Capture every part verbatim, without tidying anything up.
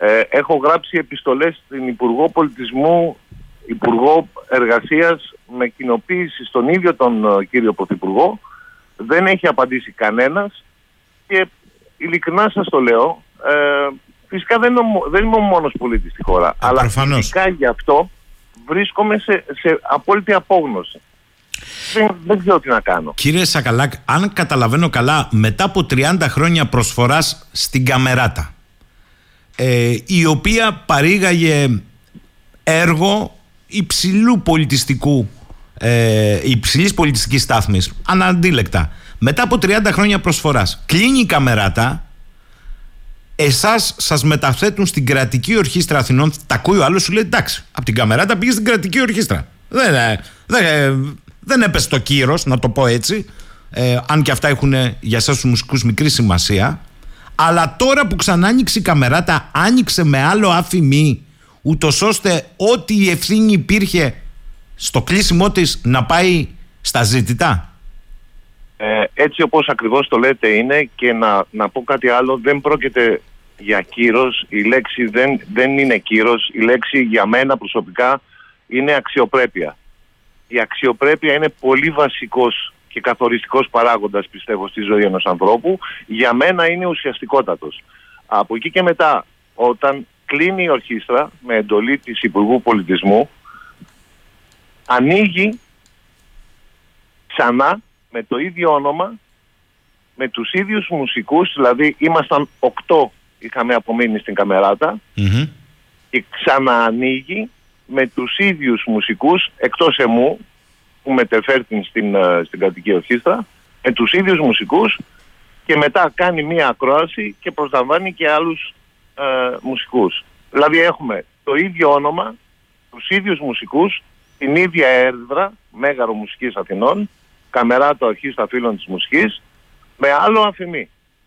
Ε, έχω γράψει επιστολές στην Υπουργό Πολιτισμού, Υπουργό Εργασίας, με κοινοποίηση στον ίδιο τον uh, κύριο Πρωθυπουργό. Δεν έχει απαντήσει κανένας και ειλικρινά σας το λέω, ε, φυσικά δεν, δεν είμαι ο μόνος πολίτης στη χώρα, Α, αλλά φυσικά γι' αυτό βρίσκομαι σε, σε απόλυτη απόγνωση. Δεν, δεν ξέρω τι να κάνω. Κύριε Σακαλάκ, αν καταλαβαίνω καλά, μετά από τριάντα χρόνια προσφοράς στην Καμεράτα, ε, η οποία παρήγαγε έργο υψηλού πολιτιστικού, ε, υψηλής πολιτιστικής στάθμης, αναντίλεκτα, μετά από τριάντα χρόνια προσφοράς, κλείνει η Καμεράτα, εσάς σας μεταθέτουν στην Κρατική Ορχήστρα Αθηνών. Τα ακούει ο άλλος, σου λέει εντάξει, από την Καμεράτα πήγε στην Κρατική Ορχήστρα. Δεν, δεν, δεν έπεσε το κύρος, να το πω έτσι, ε, αν και αυτά έχουν για εσάς τους μουσικούς μικρή σημασία. Αλλά τώρα που ξανά άνοιξε η Καμεράτα, άνοιξε με άλλο αφημί, ούτως ώστε ό,τι η ευθύνη υπήρχε στο κλείσιμό της να πάει στα ζήτητα. Ε, έτσι όπως ακριβώς το λέτε είναι, και να, να πω κάτι άλλο, δεν πρόκειται για κύρος, η λέξη δεν, δεν είναι κύρος, η λέξη για μένα προσωπικά είναι αξιοπρέπεια. Η αξιοπρέπεια είναι πολύ βασικός και καθοριστικός παράγοντας, πιστεύω, στη ζωή ενός ανθρώπου. Για μένα είναι ουσιαστικότατος. Από εκεί και μετά, όταν κλείνει η ορχήστρα με εντολή της Υπουργού Πολιτισμού, ανοίγει ξανά με το ίδιο όνομα, με τους ίδιους μουσικούς, δηλαδή ήμασταν οκτώ, είχαμε απομείνει στην Καμεράτα, mm-hmm. και ξαναανοίγει με τους ίδιους μουσικούς, εκτός εμού, που μετεφέρθην στην, στην Κρατική Ορχήστρα, με τους ίδιους μουσικούς, και μετά κάνει μία ακρόαση και προσλαμβάνει και άλλους ε, μουσικούς. Δηλαδή έχουμε το ίδιο όνομα, τους ίδιους μουσικούς, την ίδια έδρα, Μέγαρο Μουσικής Αθηνών, Καμεράτα Ορχήστρα Φίλων της Μουσικής, με άλλο αφημί.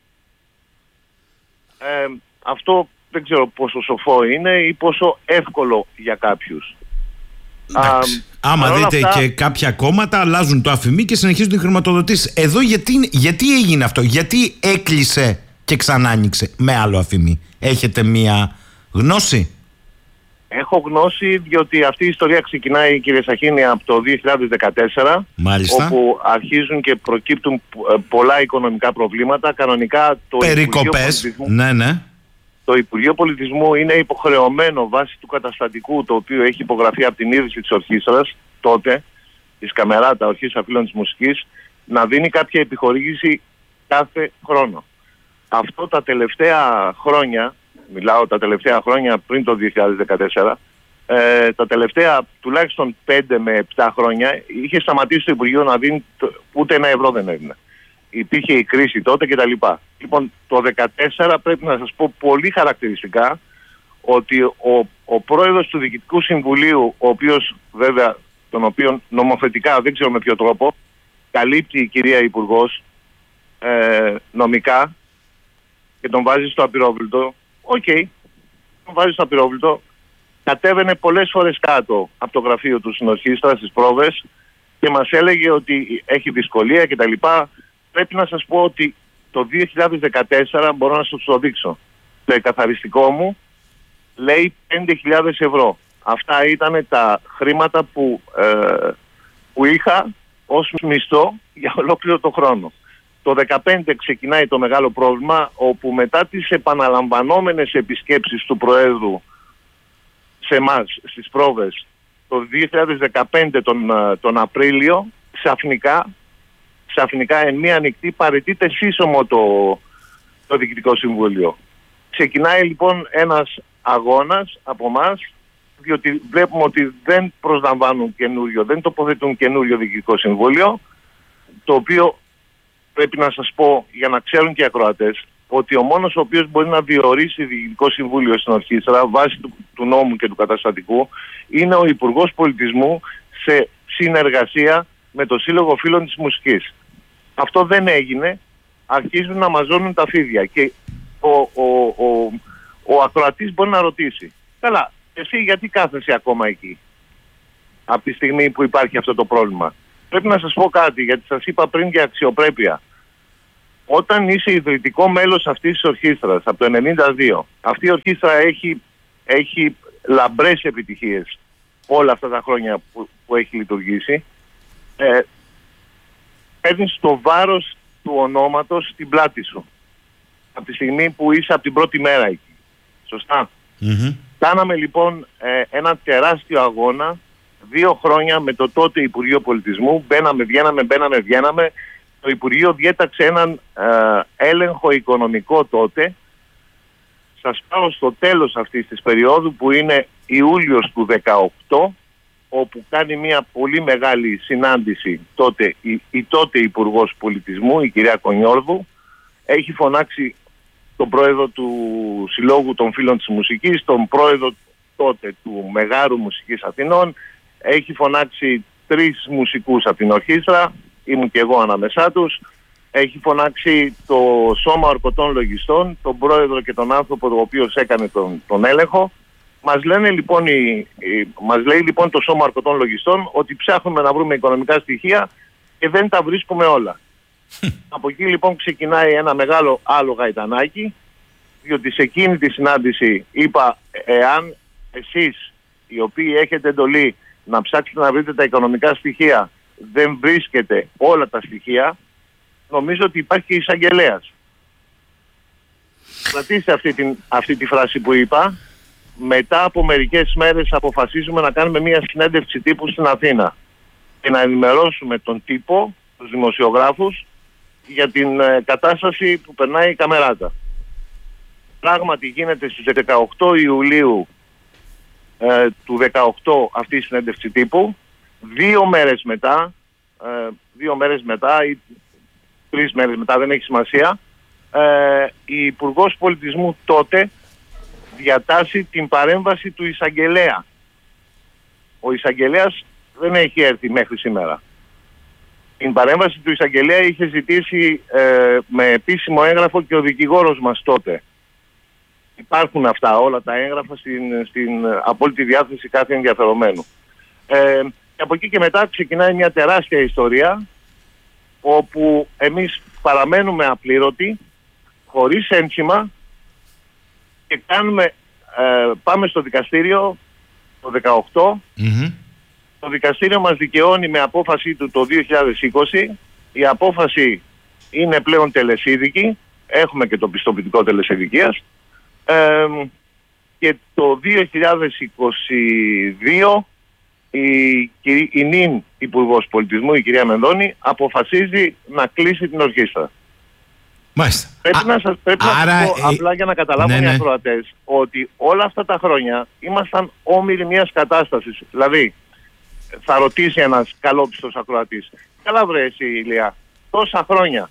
Ε, αυτό δεν ξέρω πόσο σοφό είναι ή πόσο εύκολο για κάποιους. Α, άμα δείτε αυτά, και κάποια κόμματα αλλάζουν το αφημί και συνεχίζουν τη χρηματοδοτήσεις. Εδώ γιατί, γιατί έγινε αυτό, γιατί έκλεισε και ξανά άνοιξε με άλλο αφημί? Έχετε μία γνώση? Έχω γνώση, διότι αυτή η ιστορία ξεκινάει, κύριε Σαχίνη, από το δύο χιλιάδες δεκατέσσερα. Μάλιστα. Όπου αρχίζουν και προκύπτουν πολλά οικονομικά προβλήματα. Κανονικά το περικοπές, Υπουργείο ναι, ναι. Το Υπουργείο Πολιτισμού είναι υποχρεωμένο βάσει του καταστατικού, το οποίο έχει υπογραφεί από την ίδρυση της ορχήστρας τότε, της Καμεράτα, Ορχήστρα Φίλων της Μουσικής, να δίνει κάποια επιχορήγηση κάθε χρόνο. Αυτό τα τελευταία χρόνια, μιλάω τα τελευταία χρόνια πριν το δύο χιλιάδες δεκατέσσερα, ε, τα τελευταία τουλάχιστον πέντε με επτά χρόνια είχε σταματήσει το Υπουργείο να δίνει το, ούτε ένα ευρώ δεν έδινε. Υπήρχε η κρίση τότε κτλ. Λοιπόν, το δύο χιλιάδες δεκατέσσερα πρέπει να σας πω πολύ χαρακτηριστικά ότι ο, ο πρόεδρος του Διοικητικού Συμβουλίου, ο οποίος βέβαια, τον οποίο νομοθετικά δεν ξέρω με ποιο τρόπο, καλύπτει η κυρία Υπουργός ε, νομικά και τον βάζει στο απειρόβλητο. Οκ, okay, τον βάζει στο απειρόβλητο. Κατέβαινε πολλές φορές κάτω από το γραφείο του στην ορχήστρα στις πρόβες και μας έλεγε ότι έχει δυσκολία κτλ. Πρέπει να σας πω ότι το δύο χιλιάδες δεκατέσσερα, μπορώ να σας το δείξω, το εκαθαριστικό μου λέει πέντε χιλιάδες ευρώ. Αυτά ήταν τα χρήματα που, ε, που είχα ως μισθό για ολόκληρο το χρόνο. Το δύο χιλιάδες δεκαπέντε ξεκινάει το μεγάλο πρόβλημα, όπου μετά τις επαναλαμβανόμενες επισκέψεις του Προέδρου σε εμάς στις πρόβες το δύο χιλιάδες δεκαπέντε τον, τον Απρίλιο, ξαφνικά ξαφνικά εν μία νυχτή παραιτείται σύσσωμο το, το Διοικητικό Συμβούλιο. Ξεκινάει λοιπόν ένας αγώνας από εμάς, διότι βλέπουμε ότι δεν προσλαμβάνουν καινούριο, δεν τοποθετούν καινούριο Διοικητικό Συμβούλιο, το οποίο πρέπει να σας πω, για να ξέρουν και οι ακροατές, ότι ο μόνος ο οποίος μπορεί να διορίσει Διοικητικό Συμβούλιο στην ορχήστρα βάσει του, του νόμου και του καταστατικού είναι ο Υπουργός Πολιτισμού σε συνεργασία με το Σύλλογο Φίλων της Μουσικής. Αυτό δεν έγινε, αρχίζουν να μαζώνουν τα φίδια και ο, ο, ο, ο ακροατής μπορεί να ρωτήσει, καλά, εσύ γιατί κάθεσαι ακόμα εκεί από τη στιγμή που υπάρχει αυτό το πρόβλημα? Πρέπει να σας πω κάτι, γιατί σας είπα πριν για αξιοπρέπεια. όταν είσαι ιδρυτικό μέλος αυτής της ορχήστρας από το ενενήντα δύο, αυτή η ορχήστρα έχει, έχει λαμπρές επιτυχίες όλα αυτά τα χρόνια που, που έχει λειτουργήσει, ε, παίρνεις το βάρος του ονόματος στην πλάτη σου από τη στιγμή που είσαι από την πρώτη μέρα εκεί. Σωστά. Mm-hmm. Κάναμε λοιπόν ε, ένα τεράστιο αγώνα δύο χρόνια με το τότε Υπουργείο Πολιτισμού. Μπαίναμε, βγαίναμε, μπαίναμε, βγαίναμε. Το Υπουργείο διέταξε έναν ε, έλεγχο οικονομικό τότε. Σας πάω στο τέλος αυτής της περίοδου που είναι Ιούλιος του δεκαοκτώ, όπου κάνει μια πολύ μεγάλη συνάντηση τότε η, η τότε Υπουργός Πολιτισμού, η κυρία Κονιόρδου. Έχει φωνάξει τον πρόεδρο του Συλλόγου των Φίλων της Μουσικής, τον πρόεδρο τότε του Μεγάρου Μουσικής Αθηνών. Έχει φωνάξει τρεις μουσικούς από την ορχήστρα, ήμουν και εγώ ανάμεσά τους. Έχει φωνάξει το Σώμα Ορκωτών Λογιστών, τον πρόεδρο και τον άνθρωπο ο οποίος έκανε τον, τον έλεγχο. Μας, λένε, λοιπόν, η, η, μας λέει λοιπόν το Σώμα Ορκωτών Λογιστών ότι ψάχνουμε να βρούμε οικονομικά στοιχεία και δεν τα βρίσκουμε όλα. Από εκεί λοιπόν ξεκινάει ένα μεγάλο άλλο γαϊτανάκι, διότι σε εκείνη τη συνάντηση είπα, εάν εσείς οι οποίοι έχετε εντολή να ψάξετε να βρείτε τα οικονομικά στοιχεία δεν βρίσκετε όλα τα στοιχεία, νομίζω ότι υπάρχει και εισαγγελέας. Κρατήστε αυτή, την, αυτή τη φράση που είπα. Μετά από μερικές μέρες αποφασίζουμε να κάνουμε μια συνέντευξη τύπου στην Αθήνα και να ενημερώσουμε τον τύπο, τους δημοσιογράφους, για την ε, κατάσταση που περνάει η Καμεράτα. Πράγματι γίνεται στις δεκαοκτώ Ιουλίου ε, του δεκαοκτώ αυτή η συνέντευξη τύπου. Δύο μέρες μετά, ε, δύο μέρες μετά ή τρεις μέρες μετά, δεν έχει σημασία, ε, η Υπουργός Πολιτισμού τότε διατάσσει την παρέμβαση του εισαγγελέα. Ο εισαγγελέας δεν έχει έρθει μέχρι σήμερα. Την παρέμβαση του εισαγγελέα είχε ζητήσει ε, με επίσημο έγγραφο και ο δικηγόρος μας τότε. Υπάρχουν αυτά όλα τα έγγραφα στην, στην απόλυτη διάθεση κάθε ενδιαφερομένου. Ε, και από εκεί και μετά ξεκινάει μια τεράστια ιστορία όπου εμείς παραμένουμε απλήρωτοι, χωρίς ένσημα και κάνουμε, ε, πάμε στο δικαστήριο το δεκαοκτώ. Mm-hmm. Το δικαστήριο μας δικαιώνει με απόφαση του το δύο χιλιάδες είκοσι. Η απόφαση είναι πλέον τελεσίδικη. Έχουμε και το πιστοποιητικό τελεσίδικίας. Ε, και το δύο χιλιάδες είκοσι δύο η, η, η νυν Υπουργός Πολιτισμού, η κυρία Μενδώνη, αποφασίζει να κλείσει την ορχήστρα. Μάλιστα. Πρέπει, Α, να, σας, πρέπει άρα, να σας πω, ε, απλά για να καταλάβουν ναι, οι ναι. ακροατές, ότι όλα αυτά τα χρόνια ήμασταν όμοιροι μιας κατάστασης. Δηλαδή, θα ρωτήσει ένας καλόπιστος ακροατής, καλά βρε εσύ Ηλία, τόσα χρόνια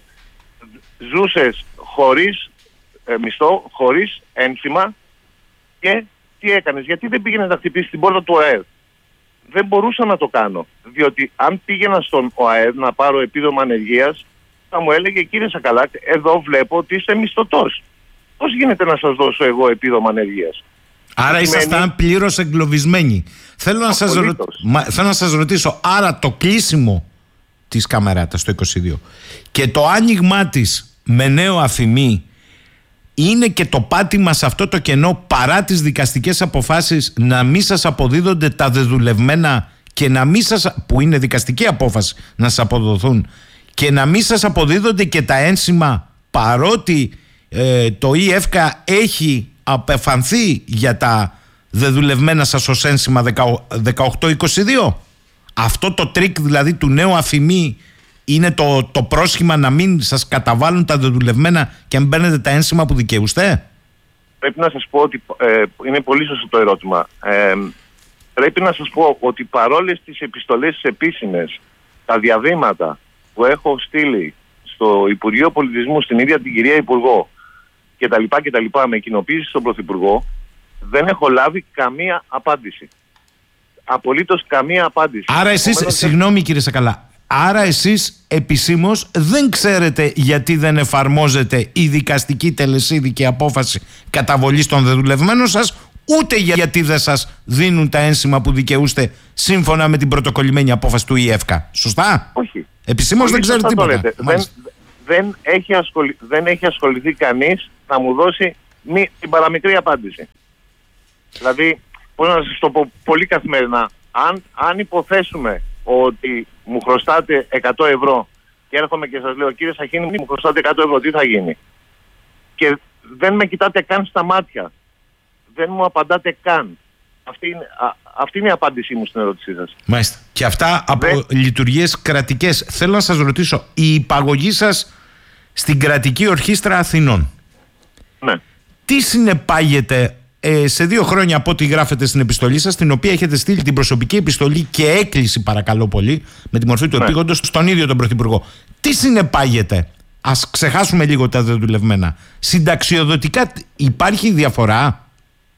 ζούσες χωρίς ε, μισθό, χωρίς ένσημα και τι έκανες, γιατί δεν πήγαινες να χτυπήσεις την πόρτα του ΟΑΕΔ? Δεν μπορούσα να το κάνω, διότι αν πήγαινα στον ΟΑΕΔ να πάρω επίδομα ανεργίας, θα μου έλεγε, κύριε Σακαλάκ, εδώ βλέπω ότι είστε μισθωτός. Πώς γίνεται να σας δώσω εγώ επίδομα ανεργίας? Άρα ήσασταν σημαίνει... πλήρως εγκλωβισμένοι. Θέλω να, σας ρω... Μα, θέλω να σας ρωτήσω, άρα το κλείσιμο της Καμεράτας το είκοσι δύο και το άνοιγμά της με νέο αφημί είναι και το πάτημα σε αυτό το κενό, παρά τις δικαστικές αποφάσεις, να μην σας αποδίδονται τα δεδουλευμένα και να μην σας, που είναι δικαστική απόφαση να σας αποδοθούν, και να μην σας αποδίδονται και τα ένσημα, παρότι ε, το ΙΕΦΚΑ έχει απεφανθεί για τα δεδουλευμένα σας ως ένσημα δεκαοκτώ είκοσι δύο. Αυτό το τρίκ δηλαδή του νέου αφημί είναι το, το πρόσχημα να μην σας καταβάλουν τα δεδουλευμένα και αν παίρνετε τα ένσημα που δικαιούστε? Πρέπει να σας πω ότι ε, είναι πολύ σωστό το ερώτημα. Ε, πρέπει να σας πω ότι παρόλες τις επιστολές επίσημες, τα διαβήματα που έχω στείλει στο Υπουργείο Πολιτισμού, στην ίδια την κυρία Υπουργό και τα λοιπά και τα λοιπά, με κοινοποίηση στον Πρωθυπουργό, δεν έχω λάβει καμία απάντηση. Απολύτως καμία απάντηση. Άρα εσείς, Επομένως... συγγνώμη κύριε Σακαλά, άρα εσείς επισήμως δεν ξέρετε γιατί δεν εφαρμόζεται η δικαστική τελεσίδικη απόφαση καταβολής των δεδουλευμένων σας, ούτε γιατί δεν σας δίνουν τα ένσημα που δικαιούστε σύμφωνα με την πρωτοκολλημένη απόφαση του ΙΕΦΚΑ. Σωστά? Όχι. Επισήμως δεν ξέρετε τίποτα. Δεν, δεν έχει, ασχολη... δεν έχει ασχοληθεί κανείς να μου δώσει μη... την παραμικρή απάντηση. Δηλαδή, πώς να σας το πω πολύ καθημερινά, αν, αν υποθέσουμε ότι μου χρωστάτε εκατό ευρώ και έρχομαι και σας λέω, κύριε Σαχίνη, μου χρωστάτε εκατό ευρώ, τι θα γίνει? Και δεν με κοιτάτε καν στα μάτια. Δεν μου απαντάτε καν. Αυτή είναι, α, αυτή είναι η απάντησή μου στην ερώτησή σας. Μάλιστα. Και αυτά από δεν... λειτουργίες κρατικές. Θέλω να σας ρωτήσω, η υπαγωγή σας στην Κρατική Ορχήστρα Αθηνών, ναι, τι συνεπάγεται ε, σε δύο χρόνια από ό,τι γράφετε στην επιστολή σας, την οποία έχετε στείλει την προσωπική επιστολή και έκκληση, παρακαλώ πολύ, με τη μορφή του ναι. επίγοντος στον ίδιο τον Πρωθυπουργό? Τι συνεπάγεται? Ας ξεχάσουμε λίγο τα δουλευμένα. Συνταξιοδοτικά υπάρχει διαφορά?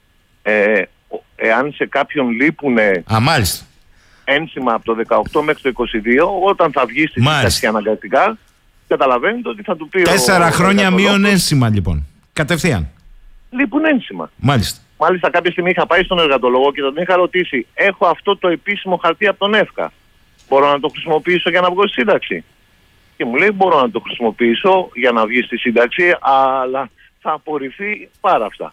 Ε, εάν σε κάποιον λείπουνε Α, μάλιστα. ένσημα από το δεκαοκτώ μέχρι το είκοσι δύο, όταν θα βγει στη σύνταξη αναγκαστικά, καταλαβαίνετε ότι θα του πει... Τέσσερα ο, χρόνια μείον ένσημα, λοιπόν. Κατευθείαν. Λείπουν ένσημα. Μάλιστα. Μάλιστα, κάποια στιγμή είχα πάει στον εργατολόγο και τον είχα ρωτήσει, έχω αυτό το επίσημο χαρτί από τον ΕΦΚΑ. Μπορώ να το χρησιμοποιήσω για να βγω στη σύνταξη? Και μου λέει, μπορώ να το χρησιμοποιήσω για να βγει στη σύνταξη, αλλά θα απορριφθεί πάρα αυτά.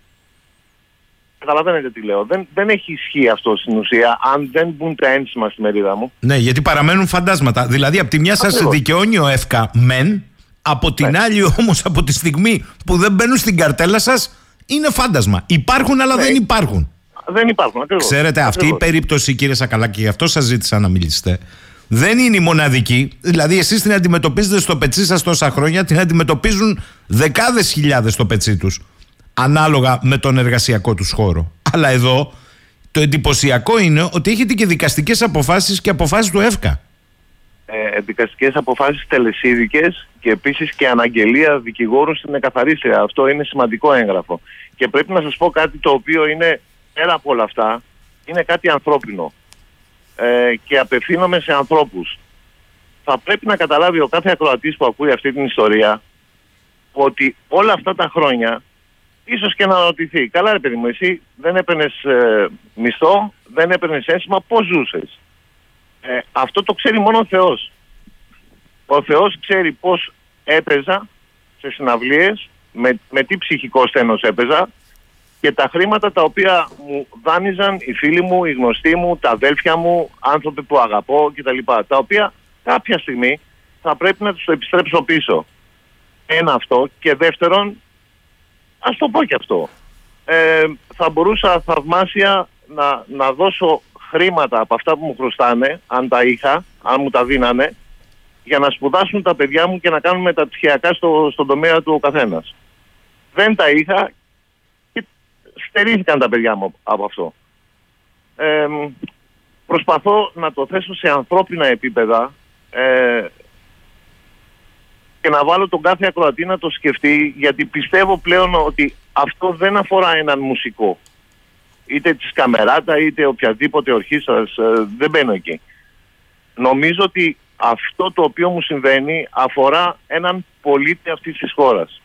Καταλαβαίνετε τι λέω. Δεν, δεν έχει ισχύ αυτό στην ουσία, αν δεν μπουν τα ένσημα στη μερίδα μου. Ναι, γιατί παραμένουν φαντάσματα. Δηλαδή, από τη μια σας δικαιώνει ο ΕΦΚΑ μεν, από την ναι. άλλη όμως, από τη στιγμή που δεν μπαίνουν στην καρτέλα σας, είναι φάντασμα. Υπάρχουν, αλλά ναι. δεν υπάρχουν. Δεν υπάρχουν, ακριβώς. Ξέρετε, αυτή ακριβώς. η περίπτωση, κύριε Σακαλάκη, γι' αυτό σας ζήτησα να μιλήσετε, δεν είναι η μοναδική. Δηλαδή, εσείς την αντιμετωπίζετε στο πετσί σας τόσα χρόνια, την αντιμετωπίζουν δεκάδες χιλιάδες στο πετσί τους, ανάλογα με τον εργασιακό τους χώρο. Αλλά εδώ το εντυπωσιακό είναι ότι έχετε και δικαστικές αποφάσεις και αποφάσεις του ΕΦΚΑ. Ε, δικαστικές αποφάσεις τελεσίδικες και επίσης και αναγγελία δικηγόρου στην εκαθαρίστρια. Αυτό είναι σημαντικό έγγραφο. Και πρέπει να σας πω κάτι το οποίο είναι πέρα από όλα αυτά, είναι κάτι ανθρώπινο. Ε, και απευθύνομαι σε ανθρώπους. Θα πρέπει να καταλάβει ο κάθε ακροατής που ακούει αυτή την ιστορία ότι όλα αυτά τα χρόνια ίσως και να ρωτηθεί, καλά ρε παιδί μου, εσύ δεν έπαιρνες ε, μισθό, δεν έπαιρνες ένσημα, πώς ζούσες? Ε, αυτό το ξέρει μόνο ο Θεός. Ο Θεός ξέρει πώς έπαιζα σε συναυλίες, με, με τι ψυχικό στένος έπαιζα, και τα χρήματα τα οποία μου δάνειζαν οι φίλοι μου, οι γνωστοί μου, τα αδέλφια μου, άνθρωποι που αγαπώ κτλ. Τα οποία κάποια στιγμή θα πρέπει να τους το επιστρέψω πίσω. Ένα αυτό. Και δεύτερον, ας το πω και αυτό. Ε, θα μπορούσα θαυμάσια να, να δώσω χρήματα από αυτά που μου χρωστάνε, αν τα είχα, αν μου τα δίνανε, για να σπουδάσουν τα παιδιά μου και να κάνουν μεταπτυχιακά στο, στον τομέα του ο καθένας. Δεν τα είχα και στερήθηκαν τα παιδιά μου από αυτό. Ε, προσπαθώ να το θέσω σε ανθρώπινα επίπεδα ε, και να βάλω τον κάθε ακροατή να το σκεφτεί, γιατί πιστεύω πλέον ότι αυτό δεν αφορά έναν μουσικό. Είτε της Καμεράτα είτε οποιαδήποτε ορχήστρας, ε, δεν μπαίνω εκεί. Νομίζω ότι αυτό το οποίο μου συμβαίνει αφορά έναν πολίτη αυτής της χώρας.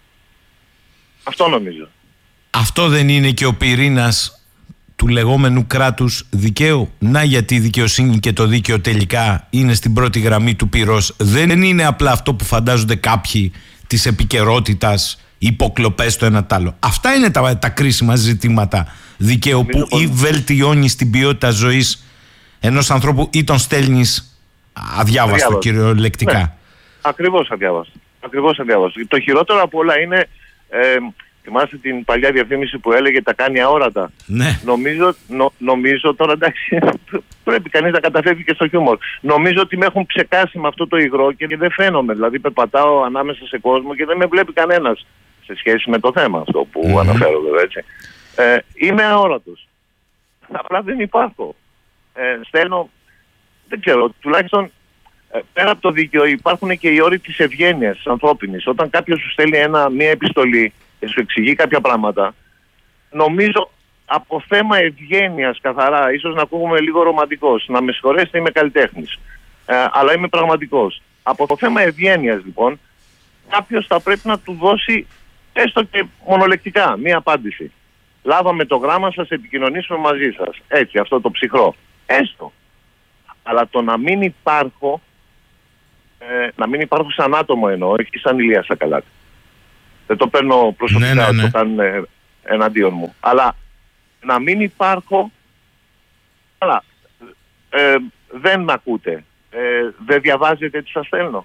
Αυτό νομίζω. Αυτό δεν είναι και ο πυρήνας του λεγόμενου κράτους δικαίου? Να, γιατί η δικαιοσύνη και το δίκαιο τελικά είναι στην πρώτη γραμμή του πυρός. Δεν είναι απλά αυτό που φαντάζονται κάποιοι της επικαιρότητας, υποκλοπές το ένα τ' άλλο. Αυτά είναι τα, τα κρίσιμα ζητήματα δικαίου που ή βελτιώνεις την ποιότητα ζωής ενός ανθρώπου ή τον στέλνεις αδιάβαστο, αδιάβαστο. κυριολεκτικά. Ναι. Ακριβώς αδιάβαστο. Ακριβώς αδιάβαστο. Το χειρότερο από όλα είναι... Ε, θυμάστε την παλιά διαφήμιση που έλεγε τα κάνει αόρατα? Ναι. Νομίζω, νο, νομίζω τώρα εντάξει, πρέπει κανείς να καταφεύγει και στο χιούμορ. Νομίζω ότι με έχουν ψεκάσει με αυτό το υγρό και δεν φαίνομαι. Δηλαδή περπατάω ανάμεσα σε κόσμο και δεν με βλέπει κανένας σε σχέση με το θέμα αυτό που mm-hmm. αναφέρω, βέβαια, έτσι. Ε, είμαι αόρατος. Απλά δεν υπάρχω. Ε, στέλνω, δεν ξέρω, τουλάχιστον ε, πέρα από το δίκαιο υπάρχουν και οι όροι της ευγένειας, της ανθρώπινης. Όταν κάποιος σου στέλνει ένα, μια επιστολή και σου εξηγεί κάποια πράγματα, νομίζω από θέμα ευγένειας καθαρά, ίσως να ακούγομαι λίγο ρομαντικός, να με συγχωρέσετε, είμαι καλλιτέχνης, ε, αλλά είμαι πραγματικός. Από το θέμα ευγένειας λοιπόν, κάποιος θα πρέπει να του δώσει έστω και μονολεκτικά μία απάντηση. Λάβαμε το γράμμα σας, επικοινωνήσουμε μαζί σας. Έτσι, αυτό το ψυχρό. Έστω. Αλλά το να μην υπάρχω ε, να μην υπάρχω σαν άτομο εννοώ, όχι σαν Ηλία Σακαλάκη. Δεν το παίρνω προσωπικά, ναι, ναι, ναι. το κάνουν ε, εναντίον μου. Αλλά να μην υπάρχω, αλλά ε, δεν με ακούτε, ε, δεν διαβάζετε τι σας στέλνω.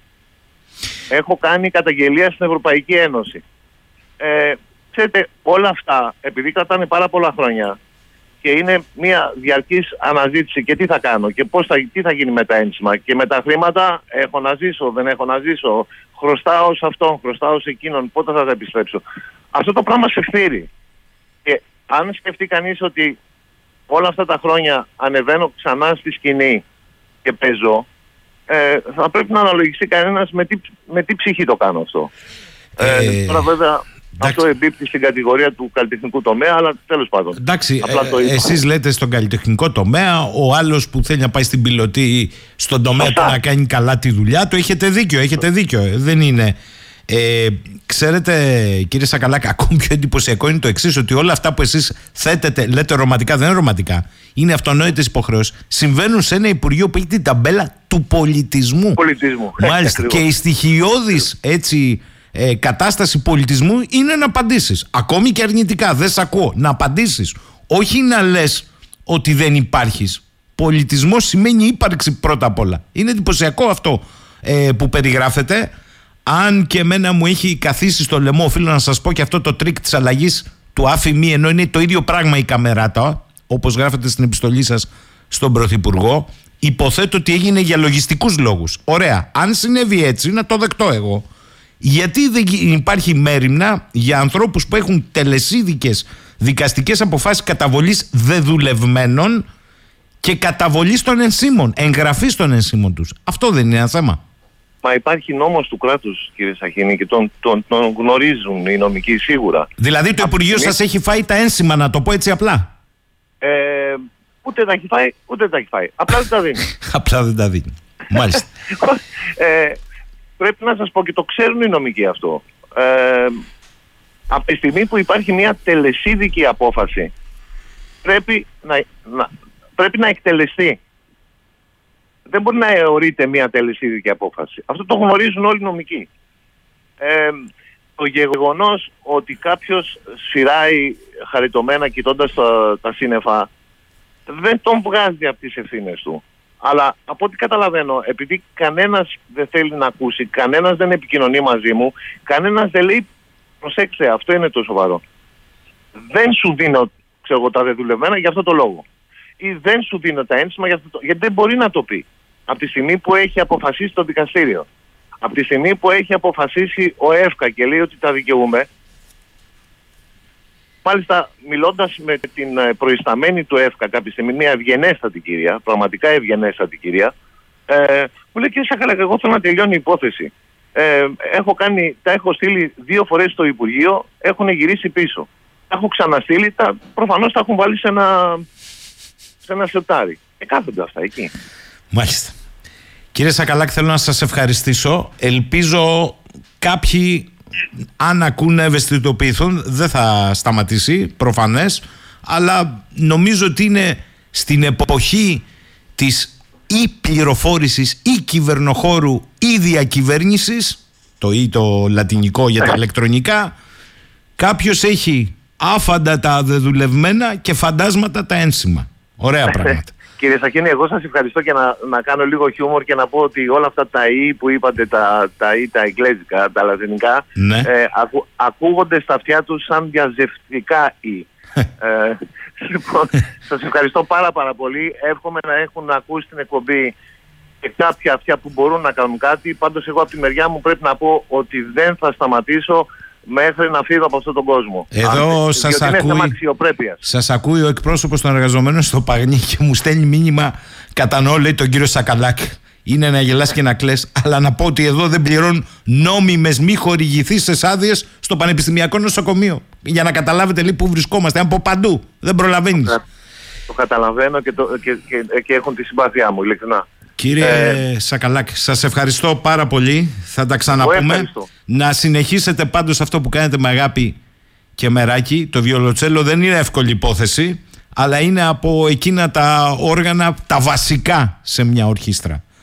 Έχω κάνει καταγγελία στην Ευρωπαϊκή Ένωση. Ε, ξέρετε, όλα αυτά, επειδή κρατάνε πάρα πολλά χρόνια και είναι μια διαρκής αναζήτηση και τι θα κάνω και πώς θα, τι θα γίνει με τα ένσημα και με τα χρήματα, έχω να ζήσω, δεν έχω να ζήσω, χρωστάω σε αυτόν, χρωστάω σε εκείνον, πότε θα τα επιστρέψω. Αυτό το πράγμα σε φθείρει. Και αν σκεφτεί κανείς ότι όλα αυτά τα χρόνια ανεβαίνω ξανά στη σκηνή και παίζω, ε, θα πρέπει να αναλογιστεί κανένας με τι, με τι ψυχή το κάνω αυτό. Ε, ε, τώρα βέβαια... Εντάξει. Αυτό εμπίπτει στην κατηγορία του καλλιτεχνικού τομέα, αλλά τέλος πάντων. Εντάξει, ε, εσείς λέτε στον καλλιτεχνικό τομέα, ο άλλος που θέλει να πάει στην πιλωτή στον τομέα του να κάνει καλά τη δουλειά του, έχετε δίκιο, έχετε δίκιο. Δεν είναι. Ε, ξέρετε, κύριε Σακαλάκη, ακόμη πιο εντυπωσιακό είναι το εξής, ότι όλα αυτά που εσείς θέτετε, λέτε ρομαντικά, δεν είναι ρομαντικά. Είναι αυτονόητες υποχρεώσεις. Συμβαίνουν σε ένα Υπουργείο που έχει την ταμπέλα του πολιτισμού. Πολιτισμού. Μάλιστα. Και η στοιχειώδης έτσι. Ε, κατάσταση πολιτισμού είναι να απαντήσεις. Ακόμη και αρνητικά, δεν σ' ακούω. Να απαντήσεις. Όχι να λες ότι δεν υπάρχεις. Πολιτισμός σημαίνει ύπαρξη πρώτα απ' όλα. Είναι εντυπωσιακό αυτό ε, που περιγράφεται. Αν και εμένα μου έχει καθίσει στο λαιμό, οφείλω να σας πω και αυτό το τρίκ της αλλαγής του άφη μη, ενώ είναι το ίδιο πράγμα η καμεράτα, όπως γράφετε στην επιστολή σας στον Πρωθυπουργό. Υποθέτω ότι έγινε για λογιστικούς λόγους. Ωραία. Αν συνέβη έτσι, να το δεκτώ εγώ. Γιατί δεν υπάρχει μέριμνα για ανθρώπους που έχουν τελεσίδικες δικαστικές αποφάσεις καταβολής δεδουλευμένων και καταβολής των ενσύμων, εγγραφής των ενσύμων τους? Αυτό δεν είναι ένα θέμα? Μα υπάρχει νόμος του κράτους, κύριε Σαχίνη, και τον, τον, τον γνωρίζουν οι νομικοί σίγουρα. Δηλαδή το Υπουργείο σας έχει φάει τα ένσημα, να το πω έτσι απλά? Ε, ούτε τα έχει φάει, ούτε τα έχει φάει. Απλά δεν τα δίνει. Απλά δεν τα δίνει. Μάλιστα. ε, Πρέπει να σας πω, και το ξέρουν οι νομικοί αυτό, ε, από τη στιγμή που υπάρχει μια τελεσίδικη απόφαση, πρέπει να, να, πρέπει να εκτελεστεί. Δεν μπορεί να αιωρείται μια τελεσίδικη απόφαση. Αυτό το γνωρίζουν όλοι οι νομικοί. Ε, το γεγονός ότι κάποιος σειράει χαριτωμένα κοιτώντας τα, τα σύννεφα δεν τον βγάζει από τις ευθύνες του. Αλλά από ό,τι καταλαβαίνω, επειδή κανένας δεν θέλει να ακούσει, κανένας δεν επικοινωνεί μαζί μου, κανένας δεν λέει προσέξτε, αυτό είναι το σοβαρό. Δεν σου δίνω, ξέρω εγώ, τα δεδουλευμένα για αυτό το λόγο. Ή δεν σου δίνω τα ένσημα για αυτό το... γιατί δεν μπορεί να το πει. Από τη στιγμή που έχει αποφασίσει το δικαστήριο, από τη στιγμή που έχει αποφασίσει ο ΕΦΚΑ και λέει ότι τα δικαιούμαι, μάλιστα, μιλώντας με την προϊσταμένη του ΕΦΚΑ κάποια στιγμή, μια ευγενέστατη κυρία, πραγματικά ευγενέστατη κυρία, ε, μου λέει, κύριε Σακαλάκη, εγώ θέλω να τελειώνει η υπόθεση. Ε, έχω κάνει, τα έχω στείλει δύο φορές στο Υπουργείο, έχουν γυρίσει πίσω. Τα έχω ξαναστείλει, τα, προφανώς τα έχουν βάλει σε ένα, σε ένα σετάρι. Και κάθονται αυτά εκεί. Μάλιστα. Κύριε Σακαλάκη, θέλω να σας ευχαριστήσω. Ελπίζω κάποιοι, αν ακούν, να ευαισθητοποιηθούν. Δεν θα σταματήσει, προφανές, αλλά νομίζω ότι είναι στην εποχή της ή πληροφόρησης ή κυβερνοχώρου ή διακυβέρνησης, το ή το λατινικό για τα ηλεκτρονικά, κάποιος έχει άφαντα τα δεδουλευμένα και φαντάσματα τα ένσημα. Ωραία πράγματα. Κύριε Σαχίνη, εγώ σας ευχαριστώ, και να, να κάνω λίγο χιούμορ και να πω ότι όλα αυτά τα «ή» που είπατε, τα, τα «ή» τα εγγλέζικα, τα λατινικά, ναι. ε, ακου, ακούγονται στα αυτιά τους σαν διαζευτικά «ή». ε, λοιπόν, σας ευχαριστώ πάρα πάρα πολύ. Εύχομαι να έχουν ακούσει την εκπομπή και κάποια αυτιά που μπορούν να κάνουν κάτι. Πάντως εγώ από τη μεριά μου πρέπει να πω ότι δεν θα σταματήσω μέχρι να φύγω από αυτόν τον κόσμο. Εδώ σας ακούει, σας ακούει ο εκπρόσωπος των εργαζομένων στο Παγνί και μου στέλνει μήνυμα κατανοώ, λέει, τον κύριο Σακαλάκη. Είναι να γελάς και να κλαις, αλλά να πω ότι εδώ δεν πληρώνουν νόμιμες μη χορηγηθήσεις άδειες στο Πανεπιστημιακό Νοσοκομείο. Για να καταλάβετε, λέει, που βρισκόμαστε από παντού. Δεν προλαβαίνεις. Το, το καταλαβαίνω και, το, και, και, και έχουν τη συμπάθειά μου, ειλικρινά. Κύριε ε, Σακαλάκη, σας ευχαριστώ πάρα πολύ. Θα τα ξαναπούμε. Να συνεχίσετε πάντως αυτό που κάνετε με αγάπη και μεράκι. Το βιολοτσέλο δεν είναι εύκολη υπόθεση, αλλά είναι από εκείνα τα όργανα τα βασικά σε μια ορχήστρα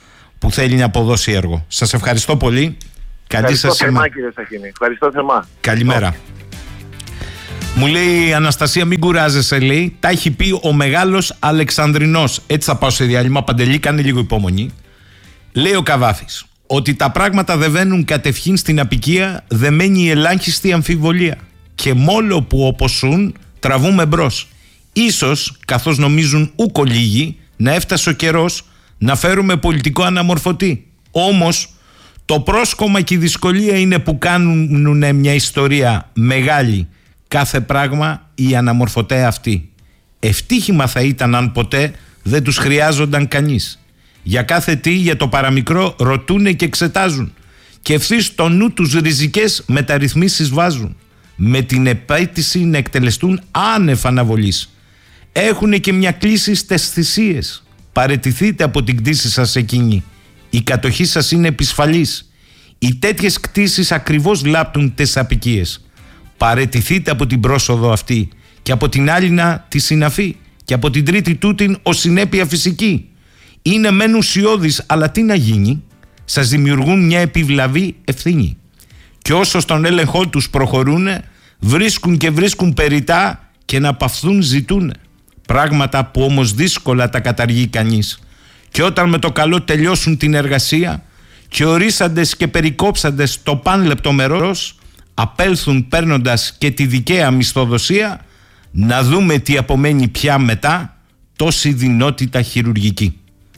που θέλει να αποδώσει έργο. Σας ευχαριστώ πολύ. Καλή σας θερμά, κύριε Σαχίνη. Ευχαριστώ θερμά. Καλημέρα. Μου λέει η Αναστασία, μην κουράζεσαι, λέει. Τα έχει πει ο μεγάλος Αλεξανδρινός. Έτσι θα πάω σε διάλειμμα. Παντελή, κάνε λίγο υπομονή. Λέει ο Καβάφης ότι τα πράγματα δεν βαίνουν κατευχήν στην απικία, δεν μένει η ελάχιστη αμφιβολία. Και μόλο που οπωσούν τραβούμε μπρος. Ίσως, καθώς νομίζουν ούκο λίγοι, να έφτασε ο καιρός να φέρουμε πολιτικό αναμορφωτή. Όμως, το πρόσκομα και η δυσκολία είναι που κάνουν μια ιστορία μεγάλη. Κάθε πράγμα οι αναμορφωτέ αυτοί. Ευτύχημα θα ήταν αν ποτέ δεν τους χρειάζονταν κανείς. Για κάθε τι, για το παραμικρό ρωτούνε και εξετάζουν. Και ευθύς στο νου τους ριζικές μεταρρυθμίσεις βάζουν. Με την επέτηση να εκτελεστούν άνευ αναβολής. Έχουνε και μια κλίση στις θυσίες. Παραιτηθείτε από την κτήση σας εκείνη. Η κατοχή σας είναι επισφαλής. Οι τέτοιες κτήσεις ακριβώς λάπτουν τις απικίες. Παραιτηθείτε από την πρόσοδο αυτή και από την άλλη να τη συναφή και από την τρίτη τούτην ως συνέπεια φυσική. Είναι μεν ουσιώδης, αλλά τι να γίνει, σας δημιουργούν μια επιβλαβή ευθύνη. Και όσο στον έλεγχό τους προχωρούν, βρίσκουν και βρίσκουν περιτά και να παυθούν ζητούν. Πράγματα που όμως δύσκολα τα καταργεί κανείς. Και όταν με το καλό τελειώσουν την εργασία και ορίσαντες και περικόψαντες το παν λεπτομερώς, απέλθουν παίρνοντας και τη δικαία μισθοδοσία, να δούμε τι απομένει πια μετά τόση δυνότητα χειρουργική.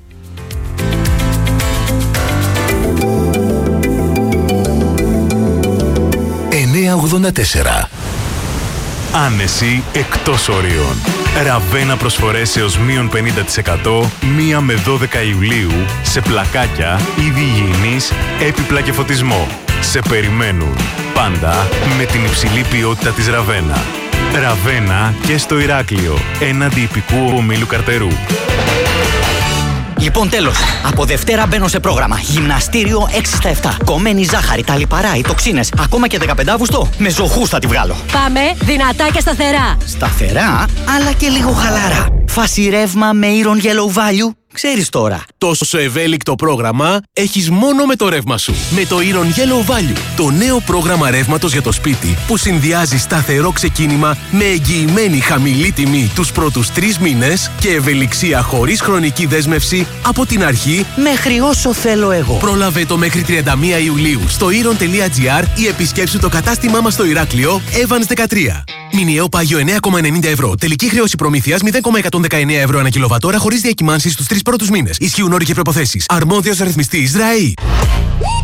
εννιακόσια ογδόντα τέσσερα. Άνεση εκτός ορίων. Ραβένα προσφορές έως μείον πενήντα τοις εκατό μία με δώδεκα Ιουλίου σε πλακάκια, είδη υγιεινής, έπιπλα και φωτισμό. Σε περιμένουν πάντα με την υψηλή ποιότητα της Ραβένα. Ραβένα και στο Ηράκλειο, έναντι υπηκού ομίλου Καρτερού. Λοιπόν, τέλος. Από Δευτέρα μπαίνω σε πρόγραμμα. Γυμναστήριο έξι στα επτά. Κομμένη ζάχαρη, τα λιπαρά, οι τοξίνες. Ακόμα και δεκαπέντε Αυγούστου. Με ζωχούς θα τη βγάλω. Πάμε δυνατά και σταθερά. Σταθερά, αλλά και λίγο χαλάρα. Φάση ρεύμα με Iron Yellow Value. Ξέρεις τώρα. Τόσο ευέλικτο πρόγραμμα έχεις μόνο με το ρεύμα σου. Με το Iron Yellow Value, το νέο πρόγραμμα ρεύματος για το σπίτι που συνδυάζει σταθερό ξεκίνημα με εγγυημένη χαμηλή τιμή τους πρώτους τρεις μήνες και ευελιξία χωρίς χρονική δέσμευση από την αρχή μέχρι όσο θέλω εγώ. Πρόλαβε το μέχρι τριάντα μία Ιουλίου στο iron τελεία gr ή επισκέψου το κατάστημά μας στο Ηράκλειο Evans δεκατρία. Μηνιαίο πάγιο εννέα κόμμα ενενήντα ευρώ. Τελική χρέωση προμήθειας μηδέν κόμμα εκατόν δεκαεννέα ευρώ ανά κιλοβατόρα χωρίς διακυμάνσεις στους τρεις πρώτους μήνες. Ισχύουν όροι και προϋποθέσεις. Αρμόδιος ρυθμιστής ΡΑΗ.